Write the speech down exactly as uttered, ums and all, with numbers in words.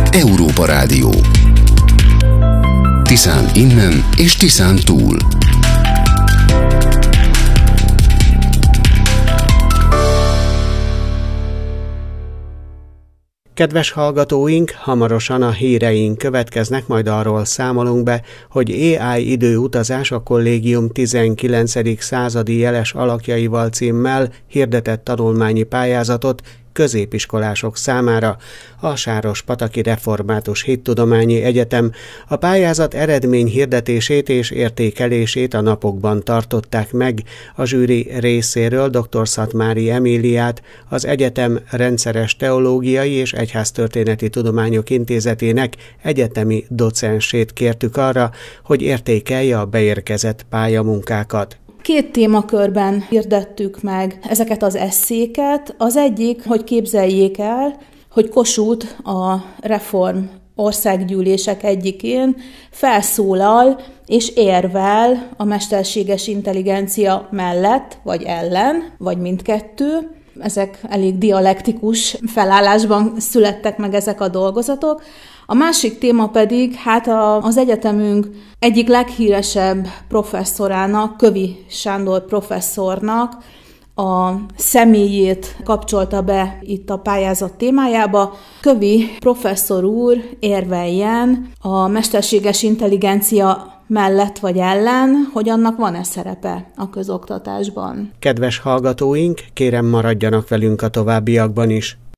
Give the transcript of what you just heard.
Európa Rádió. Tiszán innen és Tiszán túl. Kedves hallgatóink, hamarosan a híreink következnek, majd arról számolunk be, hogy á i időutazás a kollégium tizenkilencedik századi jeles alakjaival címmel hirdetett tanulmányi pályázatot középiskolások számára. A Sárospataki Református Hittudományi Egyetem a pályázat eredmény hirdetését és értékelését a napokban tartották meg. A zsűri részéről dr. Szatmári Emíliát, az egyetem rendszeres teológiai és egyháztörténeti tudományok intézetének egyetemi docensét kértük arra, hogy értékelje a beérkezett pályamunkákat. Két témakörben hirdettük meg ezeket az esszéket. Az egyik, hogy képzeljék el, hogy Kossuth a reform országgyűlések egyikén felszólal és érvel a mesterséges intelligencia mellett, vagy ellen, vagy mindkettő. Ezek elég dialektikus felállásban születtek meg ezek a dolgozatok. A másik téma pedig, hát az egyetemünk egyik leghíresebb professzorának, Kövi Sándor professzornak a személyét kapcsolta be itt a pályázat témájába. Kövi professzor úr érveljen a mesterséges intelligencia mellett vagy ellen, hogy annak van-e szerepe a közoktatásban. Kedves hallgatóink, kérem maradjanak velünk a továbbiakban is.